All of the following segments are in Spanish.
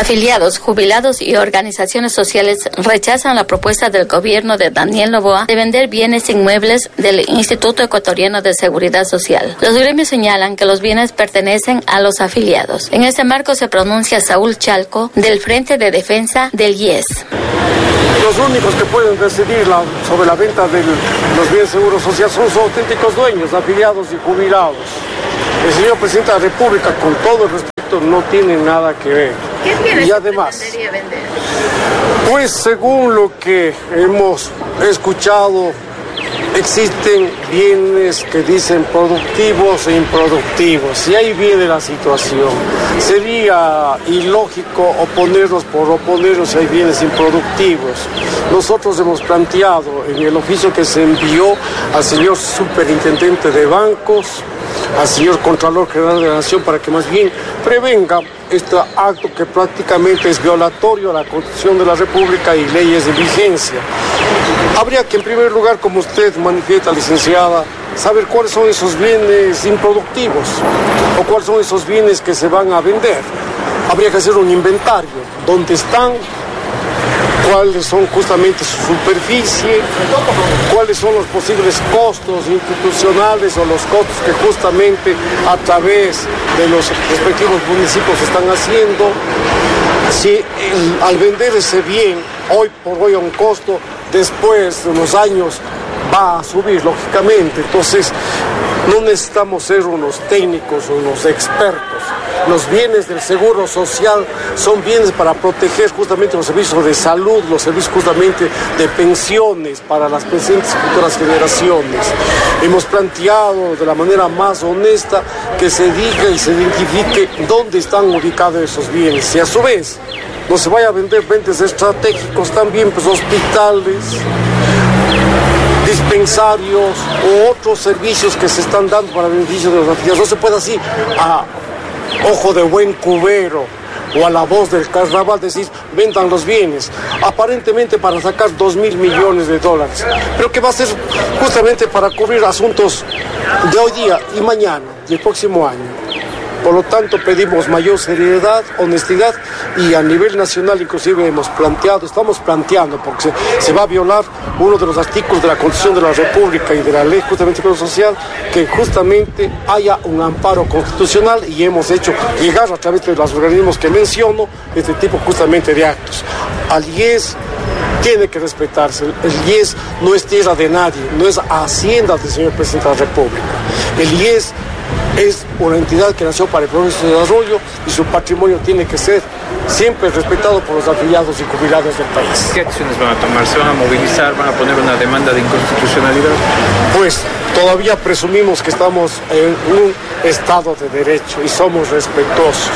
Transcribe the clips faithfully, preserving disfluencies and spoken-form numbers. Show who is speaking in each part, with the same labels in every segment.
Speaker 1: Afiliados, jubilados y organizaciones sociales rechazan la propuesta del gobierno de Daniel Noboa de vender bienes inmuebles del Instituto Ecuatoriano de Seguridad Social. Los gremios señalan que los bienes pertenecen a los afiliados. En este marco se pronuncia Saúl Chalco, del Frente de Defensa del I E S.
Speaker 2: Los únicos que pueden decidir la, sobre la venta de los bienes seguros sociales son sus auténticos dueños, afiliados y jubilados. El señor presidente de la República, con todo el respeto, no tiene nada que ver.
Speaker 1: ¿Qué bienes
Speaker 2: y además,
Speaker 1: pretendería vender?
Speaker 2: Pues según lo que hemos escuchado, existen bienes que dicen productivos e improductivos, y ahí viene la situación. Sería ilógico oponernos por oponernos si hay bienes improductivos. Nosotros hemos planteado en el oficio que se envió al señor superintendente de bancos, al señor Contralor General de la Nación, para que más bien prevenga este acto que prácticamente es violatorio a la Constitución de la República y leyes de vigencia. Habría que, en primer lugar, como usted manifiesta, licenciada, saber cuáles son esos bienes improductivos o cuáles son esos bienes que se van a vender. Habría que hacer un inventario, dónde están, cuáles son justamente su superficie, cuáles son los posibles costos institucionales o los costos que justamente a través de los respectivos municipios están haciendo. Si el, al vender ese bien hoy por hoy a un costo, después de unos años va a subir lógicamente. Entonces no necesitamos ser unos técnicos o unos expertos. Los bienes del seguro social son bienes para proteger justamente los servicios de salud, los servicios justamente de pensiones para las presentes y futuras generaciones. Hemos planteado de la manera más honesta que se diga y se identifique dónde están ubicados esos bienes, y a su vez no se vaya a vender bienes estratégicos también, pues hospitales, dispensarios u otros servicios que se están dando para beneficio de los afiliados. No se puede así a ojo de buen cubero o a la voz del carnaval decir vendan los bienes, aparentemente para sacar dos mil millones de dólares, pero que va a ser justamente para cubrir asuntos de hoy día y mañana y el próximo año. Por lo tanto, pedimos mayor seriedad, honestidad, y a nivel nacional inclusive hemos planteado, estamos planteando, porque se, se va a violar uno de los artículos de la Constitución de la República y de la Ley justamente de Seguridad Social, que justamente haya un amparo constitucional, y hemos hecho llegar a través de los organismos que menciono este tipo justamente de actos. Al I E S tiene que respetarse. El I E S no es tierra de nadie, no es hacienda del señor presidente de la República. El I E S es una entidad que nació para el progreso y el desarrollo, y su patrimonio tiene que ser siempre respetado por los afiliados y jubilados del país.
Speaker 3: ¿Qué acciones van a tomar? ¿Se van a movilizar? ¿Van a poner una demanda de inconstitucionalidad?
Speaker 2: Pues todavía presumimos que estamos en un Estado de Derecho y somos respetuosos,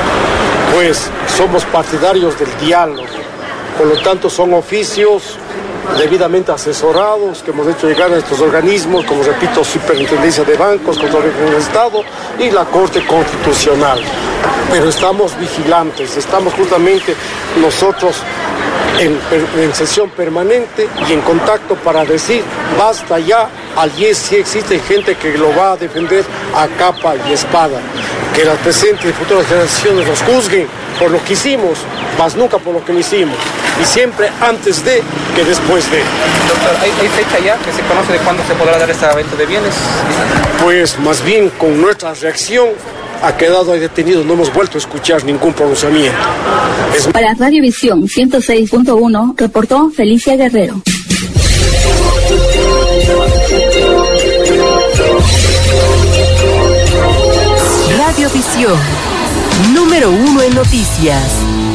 Speaker 2: pues somos partidarios del diálogo. Por lo tanto, son oficios debidamente asesorados que hemos hecho llegar a estos organismos, como repito, Superintendencia de Bancos, Contraloría General del Estado y la Corte Constitucional. Pero estamos vigilantes, estamos justamente nosotros en, en sesión permanente y en contacto para decir basta ya. Al I E S sí existe gente que lo va a defender a capa y espada. Que las presentes y futuras generaciones nos juzguen por lo que hicimos, más nunca por lo que no hicimos. Y siempre antes de que después de.
Speaker 3: Doctor, ¿hay, ¿hay fecha ya que se conoce de cuándo se podrá dar esta venta de bienes?
Speaker 2: Pues más bien con nuestra reacción ha quedado ahí detenido, no hemos vuelto a escuchar ningún pronunciamiento. Es...
Speaker 1: Para Radiovisión ciento seis punto uno reportó Felicia Guerrero.
Speaker 4: Radiovisión, número uno en noticias.